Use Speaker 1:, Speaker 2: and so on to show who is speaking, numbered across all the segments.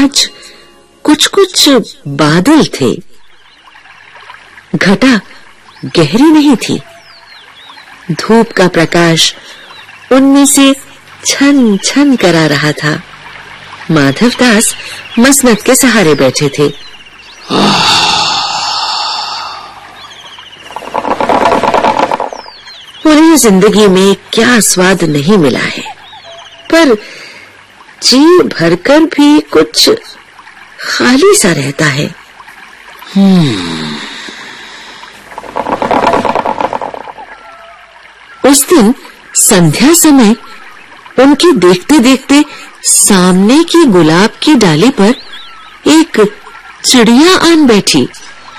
Speaker 1: आज कुछ बादल थे। घटा गहरी नहीं थी। धूप का प्रकाश उनमें से छन छन करा रहा था। माधवदास मसनद के सहारे बैठे थे। उन्हें जिंदगी में क्या स्वाद नहीं मिला है, पर जी भरकर भी कुछ खाली सा रहता है। उस दिन संध्या समय उनके देखते देखते सामने की गुलाब की डाली पर एक चिड़िया आन बैठी।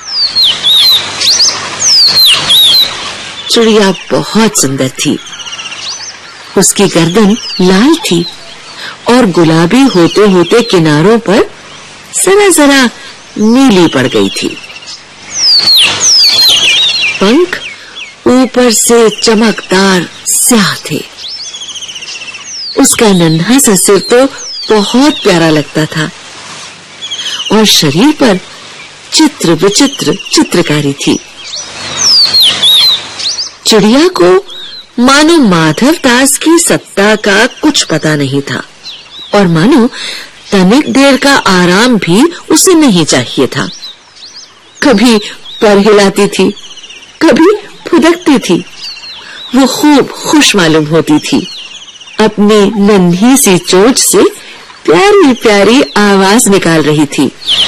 Speaker 1: चिड़िया बहुत सुंदर थी। उसकी गर्दन लाल थी और गुलाबी होते होते किनारों पर जरा नीली पड़ गई थी। पंख ऊपर से चमकदार स्याह थे। उसका नन्हा सा सिर तो बहुत प्यारा लगता था और शरीर पर चित्र विचित्र चित्रकारी थी। चिड़िया को मानो माधवदास की सत्ता का कुछ पता नहीं था और मानो तनिक देर का आराम भी उसे नहीं चाहिए था। कभी पर हिलाती थी, कभी फुदकती थी। वो खूब खुश मालूम होती थी। अपनी नन्ही सी चोंच से प्यारी प्यारी आवाज निकाल रही थी।